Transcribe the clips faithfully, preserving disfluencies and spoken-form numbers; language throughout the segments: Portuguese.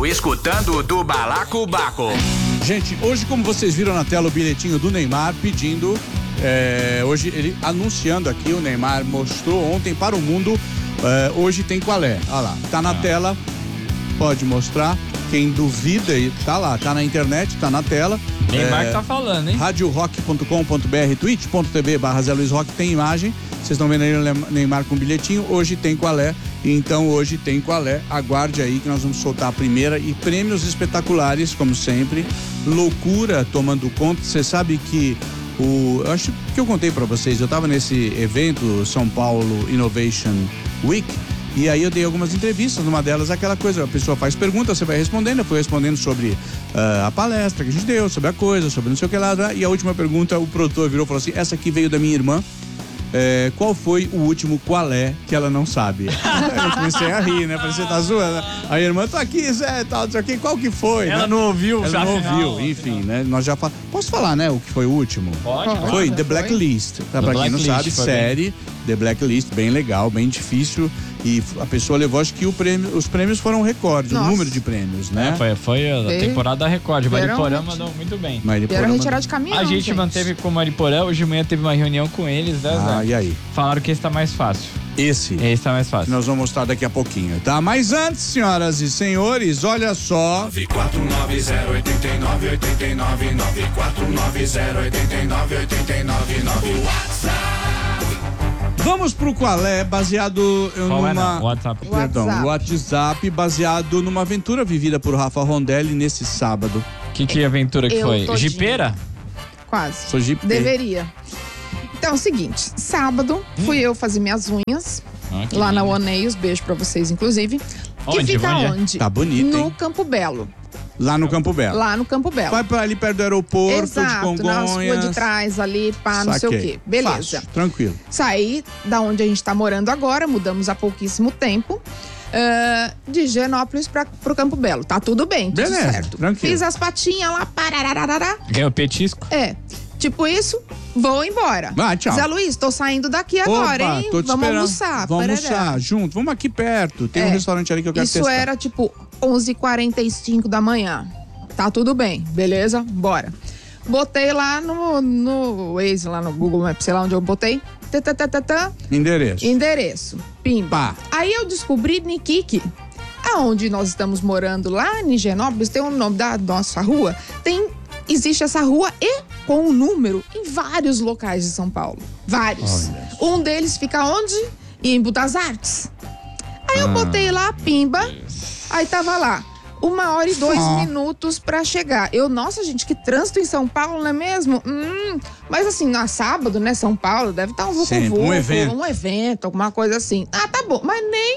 Brasil, escutando do Balacobaco. Gente, hoje, como vocês viram na tela, o bilhetinho do Neymar pedindo, é, hoje ele anunciando aqui, o Neymar mostrou ontem para o mundo, é, hoje tem qual é? Olha lá, tá na ah. tela, pode mostrar, quem duvida, tá lá, tá na internet, tá na tela. Neymar é, tá falando, hein? rádio rock ponto com ponto b r, twitch ponto t v barra Zé Luiz Rock, tem imagem, vocês estão vendo aí o Neymar com o bilhetinho, hoje tem qual é, então hoje tem qual é, aguarde aí que nós vamos soltar a primeira e prêmios espetaculares, como sempre, loucura tomando conta, você sabe que o, eu acho que eu contei pra vocês, eu tava nesse evento São Paulo Innovation Week, e aí eu dei algumas entrevistas, numa delas aquela coisa, a pessoa faz pergunta, você vai respondendo, eu fui respondendo sobre uh, a palestra que a gente deu, sobre a coisa, sobre não sei o que lá, e a última pergunta, o produtor virou e falou assim, essa aqui veio da minha irmã, é, qual foi o último qual é que ela não sabe? Eu comecei a rir, né? Falei, você tá zoando? A irmã, tô aqui, Zé, tal, não sei o que, qual que foi? Ela né? não ouviu, Ela não ouviu, enfim, né? Nós já falamos. Posso falar, né? O que foi o último? Pode, pode. Foi The Blacklist. Tá, pra quem não sabe, série, The Blacklist, bem legal, bem difícil. E a pessoa levou, acho que o prêmio, os prêmios foram recorde, Nossa. o número de prêmios, né? É, foi, foi a e... temporada recorde. Mariporã mandou muito bem. Vieram retirar de caminhão, A gente, gente manteve com o Mariporã, hoje de manhã teve uma reunião com eles, né, Ah, Zé? e aí? Falaram que esse tá mais fácil. Esse? Esse tá mais fácil. Nós vamos mostrar daqui a pouquinho, tá? Mas antes, senhoras e senhores, olha só. nove quatro nove zero oito nove oito nove nove quatro nove zero oito nove oito nove nove WhatsApp. Vamos pro qual é, baseado Qual numa... é não? WhatsApp. Perdão, WhatsApp. WhatsApp, baseado numa aventura vivida por Rafa Rondelli nesse sábado. Que que aventura que Eu foi? todinho. Jipeira? Quase. Sou G P. Deveria. Então, é o seguinte, sábado fui eu fazer minhas unhas Ah, que lá na lindo. Oneios, beijo pra vocês, inclusive. Onde? Que fica Onde é? onde? Tá bonito, No hein? Campo Belo. Lá no Campo Belo. Lá no Campo Belo. Vai pra ali perto do aeroporto Exato, de Congonhas. nas ruas de trás ali, pá, não sei o Saquei. quê. Beleza. Fácil, tranquilo. Saí da onde a gente tá morando agora, mudamos há pouquíssimo tempo. Uh, de Genópolis para pro Campo Belo. Tá tudo bem, tudo Beleza, certo. tranquilo. Fiz as patinhas lá, pararararará. Ganhou petisco? É, tipo isso, vou embora. Vai, tchau. Zé Luiz, tô saindo daqui agora, Opa, hein? tô te Vamos esperando. almoçar. Vamos parará. almoçar junto. Vamos aqui perto. Tem um É, restaurante ali que eu quero Isso testar. era tipo onze e quarenta e cinco da manhã. Tá tudo bem, beleza? Bora. Botei lá no, no Waze, lá no Google Maps, sei lá onde eu botei. Tã, Endereço. Endereço. Pimba. Pá. Aí eu descobri Niquique. Aonde nós estamos morando, lá em Genópolis, tem o nome da nossa rua. Tem, existe essa rua e com um número em vários locais de São Paulo. Vários. Olha. Um deles fica onde? Em Embu das Artes. Aí eu botei lá, pimba. Aí tava lá. Uma hora e dois Ah. minutos pra chegar. Eu, nossa, gente, que trânsito em São Paulo, não é mesmo? Hum, mas assim, na sábado, né, São Paulo, deve estar um Sempre, vucu-vucu, um evento. um evento, alguma coisa assim. Ah, tá bom, mas nem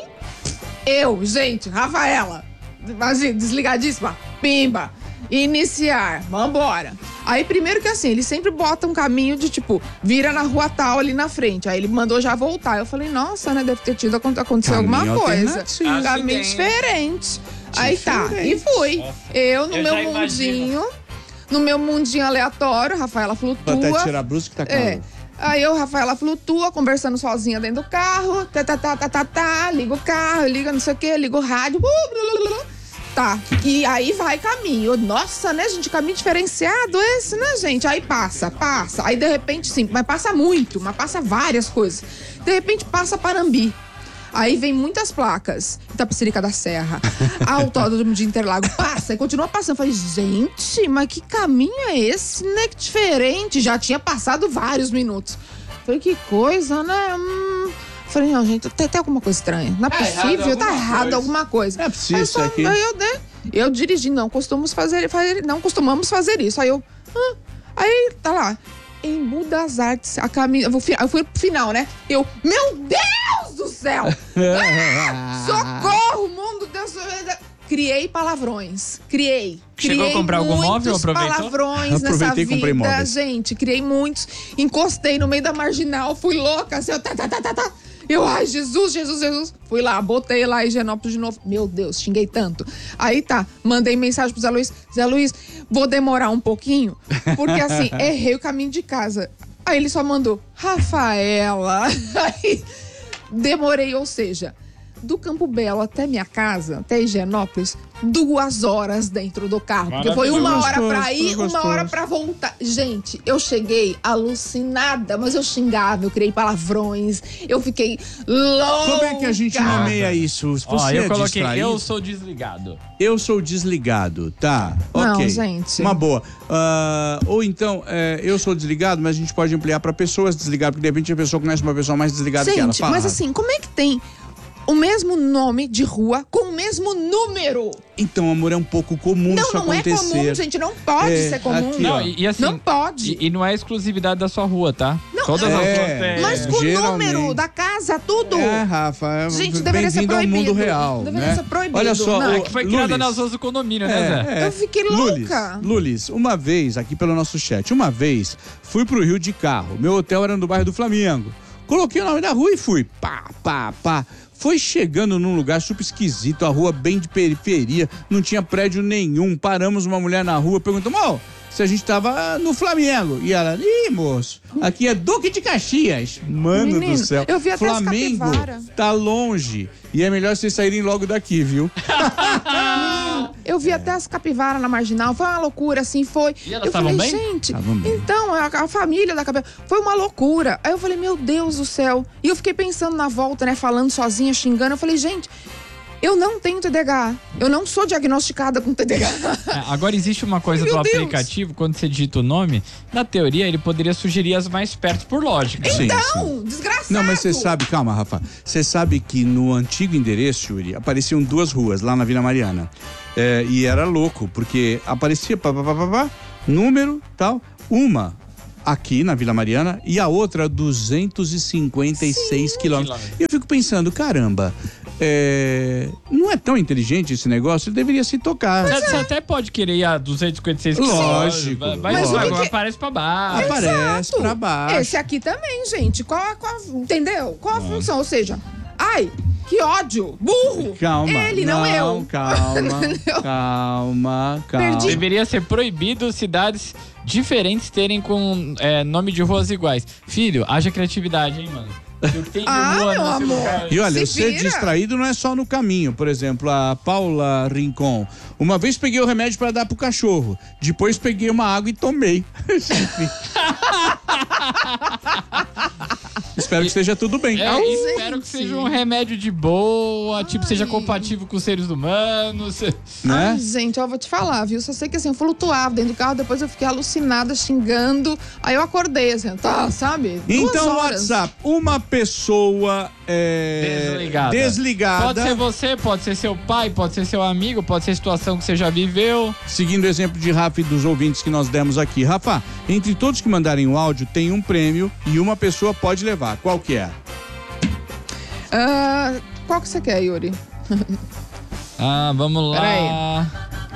eu, gente, Rafaela, imagina, desligadíssima, pimba, iniciar, vambora. Aí, primeiro que assim, ele sempre bota um caminho de tipo, vira na rua tal ali na frente. Aí ele mandou já voltar. Eu falei, nossa, né, deve ter tido, aconteceu Caminho alguma coisa. alternativo. Caminho Acidente. diferente. Aí tá, Diferente. e fui. Eu no Eu meu já mundinho, no meu mundinho aleatório, Rafaela Vou flutua. até tirar a blusa que tá calor. É. Aí eu, Rafaela flutua, conversando sozinha dentro do carro. Tá, tá, tá, tá, tá, tá. Liga o carro, liga não sei o quê, liga o rádio. Uh, blá, blá, blá. Tá. E aí vai caminho. Nossa, né, gente? Caminho diferenciado esse, né, gente? Aí passa, passa. Aí de repente, sim, mas passa muito, mas passa várias coisas. De repente passa Parambi. Aí vem muitas placas. Itapecerica da Serra, Autódromo de Interlagos, passa e continua passando. Eu falei, gente, mas que caminho é esse, né? Que diferente. Já tinha passado vários minutos. Eu falei, que coisa, né? Hum. Eu falei, não, gente, tem, tem alguma coisa estranha. Não é Tá possível, errado tá alguma errado coisa. alguma coisa. Não é possível Aí isso só- aqui. Aí eu, né, eu dirigi, não costumamos fazer, fazer, não costumamos fazer isso. Aí eu, ah, aí tá lá, Embu das Artes, a caminho, eu, vou, fi- eu fui pro final, né? Eu, meu Deus do céu! Ah, socorro, mundo Deus! Criei palavrões, criei. Chegou criei a comprar algum muitos móvel, aproveitou? palavrões nessa Aproveitei e comprei vida, móveis. gente. Criei muitos. Encostei no meio da marginal, fui louca, assim, eu, tá, tá, tá, tá, tá. Eu, ai, Jesus, Jesus, Jesus. Fui lá, botei lá em Genópolis de novo. Meu Deus, xinguei tanto. Aí tá, mandei mensagem pro Zé Luiz. Zé Luiz, vou demorar um pouquinho, porque assim, errei o caminho de casa. Aí ele só mandou, Rafaela. Aí demorei, ou seja, do Campo Belo até minha casa, até Higienópolis, duas horas dentro do carro. Porque foi uma hora Gostoso, pra ir, foi uma hora gostoso. pra voltar. Gente, eu cheguei alucinada, mas eu xingava, eu criei palavrões, eu fiquei louca. Como é que a gente nomeia isso? Você Ó, eu é coloquei, distraído? eu sou desligado. Eu sou desligado, tá? Não, Ok. gente. Uma boa. Ah, ou então, é, eu sou desligado, mas a gente pode ampliar pra pessoas desligadas, porque de repente a pessoa conhece uma pessoa mais desligada que ela. Gente, Fala, mas Rafa. assim, como é que tem o mesmo nome de rua com o mesmo número? Então, amor, é um pouco comum Não, isso não é acontecer. comum, gente. Não pode É, ser comum. aqui, Não, ó. e, e assim. Não pode. E, e não é exclusividade da sua rua, tá? Não, Todas é, as ruas têm. Mas com o geralmente. número da casa, tudo. É, Rafa, é Gente, deveria ser bem-vindo ao proibido. mundo real, Deveria né? ser proibido. Olha só, Não, o- É que foi criada Lulis. nas ruas do condomínio, né, Zé? É, é. Eu fiquei Lulis, louca. Lulis, uma vez, aqui pelo nosso chat, uma vez, fui pro Rio de carro. Meu hotel era no bairro do Flamengo. Coloquei o nome da rua e fui. Pá, pá, pá. Foi chegando num lugar super esquisito, a rua bem de periferia, não tinha prédio nenhum. Paramos uma mulher na rua, perguntamos, ó, se a gente tava no Flamengo. E ela, ih, moço, aqui é Duque de Caxias. Mano Menino, do céu. eu vi até as Flamengo capivara. tá longe. E é melhor vocês saírem logo daqui, viu? Eu vi até as capivaras na Marginal, foi uma loucura, assim, foi. E elas eu estavam falei, bem? gente, Estavam bem. então, a, a família da capivara, foi uma loucura. Aí eu falei, meu Deus do céu. E eu fiquei pensando na volta, né, falando sozinha, xingando. Eu falei, gente, eu não tenho T D A H. Eu não sou diagnosticada com T D A H. É, agora existe uma coisa Meu do Deus. aplicativo, quando você digita o nome, na teoria ele poderia sugerir as mais perto por lógica. Sim, sim. Então, desgraçado. Não, mas você sabe, calma, Rafa. Você sabe que no antigo endereço, Yuri, apareciam duas ruas lá na Vila Mariana. É, e era louco, porque aparecia pá, pá, pá, pá, pá, número, tal, uma aqui na Vila Mariana e a outra duzentos e cinquenta e seis quilômetros. E eu fico pensando, caramba, é, não é tão inteligente esse negócio, ele deveria se tocar. Você, você até pode querer ir a duzentos e cinquenta e seis Lógico, Vai, vai, lógico. vai, Mas o que que- aparece pra baixo. Aparece Exato. pra baixo. Esse aqui também, gente. Qual, a- qual, a- entendeu? Qual a função? Ou seja, ai, que ódio, burro. Calma. Ele, não, eu. Calma, Entendeu? calma, calma. Perdi. Deveria ser proibido cidades diferentes terem com é, nome de ruas iguais. Filho, haja criatividade, hein, mano? O que tem de Ah, rua meu nesse amor. lugar? E olha, Se ser vira. distraído não é só no caminho. Por exemplo, a Paula Rincon. Uma vez peguei o remédio para dar pro cachorro. Depois peguei uma água e tomei. Espero que esteja tudo bem. É, Au! espero que seja um remédio de boa, tipo, seja compatível com os seres humanos. Né? Ai, gente, eu vou te falar, viu? Só sei que assim, eu flutuava dentro do carro, depois eu fiquei alucinada, xingando. Aí eu acordei, assim, tá, sabe? Duas Então, horas. WhatsApp, uma pessoa é, Desligada. desligada, Pode ser você, pode ser seu pai, pode ser seu amigo, pode ser situação que você já viveu. seguindo o exemplo de Rafa e dos ouvintes que nós demos aqui. Rafa, entre todos que mandarem o áudio, tem um prêmio e uma pessoa pode levar. Qual que é? Ah, qual que você quer, Yuri? Ah, vamos lá. Peraí.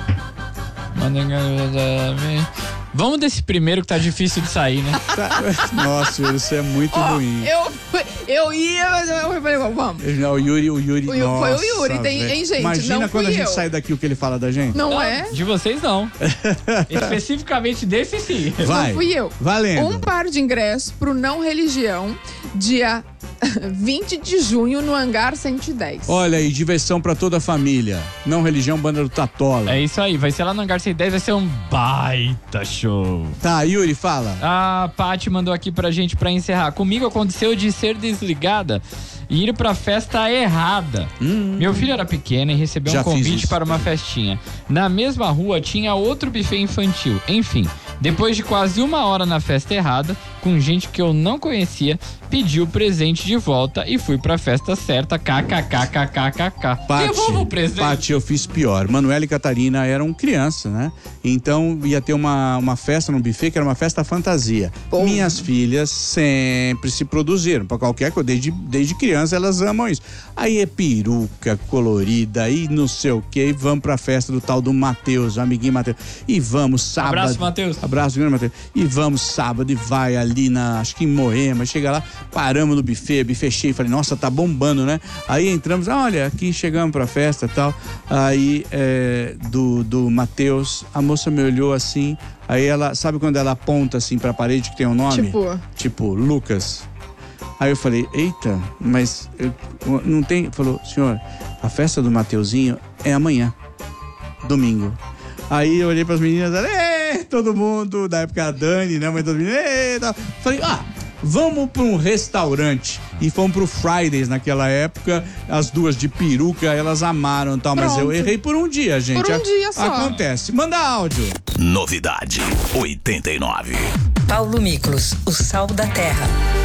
Vamos desse primeiro que tá difícil de sair, né? Nossa, isso é muito Ó, ruim. eu, eu ia, mas eu falei, vamos. Não, o Yuri, o Yuri, O Yu- foi o nossa, Yuri, tem- velho. hein, gente? Imagina Não quando a fui gente eu. sai daqui o que ele fala da gente. Não é? De vocês não. Especificamente desse sim. Vai. Não fui eu. Valendo. Um par de ingressos pro Não Religião, dia vinte de junho, no Hangar cento e dez. Olha aí, diversão pra toda a família. Não religião, banda do Tatola. É isso aí, vai ser lá no Hangar cento e dez, vai ser um baita show. Tá, Yuri, fala. A Paty mandou aqui pra gente pra encerrar. Comigo aconteceu de ser desligada e ir pra festa errada. Hum. Meu filho era pequeno e recebeu Já um fiz convite isso. para uma festinha. Na mesma rua tinha outro buffet infantil. Enfim, depois de quase uma hora na festa errada, com gente que eu não conhecia, pedi o presente de volta e fui pra festa certa. KKKKKKK. Devolva o presente. Paty, eu fiz pior. Manuela e Catarina eram crianças, né? Então ia ter uma, uma festa no buffet que era uma festa fantasia. Bom. Minhas filhas sempre se produziram pra qualquer coisa. Desde, desde criança elas amam isso. Aí é peruca colorida e não sei o que. E vamos pra festa do tal do Matheus, amiguinho Matheus. E vamos sábado. Abraço, Matheus. Abraço, grande Matheus. E vamos sábado e vai ali na, acho que em Moema. Chega lá, paramos no buffet, buffet cheio. Falei, nossa, tá bombando, né? Aí entramos, olha, aqui chegamos pra festa e tal. Aí, é, do, do Matheus, a moça me olhou assim. Aí ela, sabe quando ela aponta assim pra parede que tem um nome? Tipo, Tipo, Lucas. Aí eu falei, eita, mas eu, não tem... Falou, senhor, a festa do Mateuzinho é amanhã, domingo. Aí eu olhei pras meninas, ei, todo mundo, da época a Dani, né, mãe das meninas, ei, tá. Falei, ah, vamos pra um restaurante. E fomos pro Fridays naquela época, as duas de peruca, elas amaram e tal, mas eu errei por um dia, gente. Por um dia só. Acontece. Manda áudio. Novidade oitenta e nove. Paulo Miklos, o sal da terra.